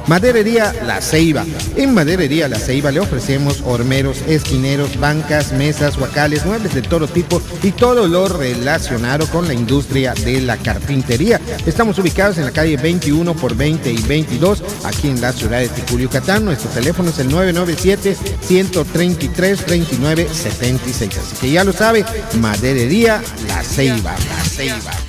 Maderería La Ceiba. En Maderería La Ceiba le ofrecemos hormeros, esquineros, bancas, mesas, huacales, muebles de todo tipo y todo lo relacionado con la industria de la carpintería. Estamos ubicados en la calle 21 por 20 y 22, aquí en la ciudad de Ticul, Yucatán. Nuestro teléfono es el 997-133-2976. Así que ya lo sabe, Maderería La Ceiba. La Ceiba.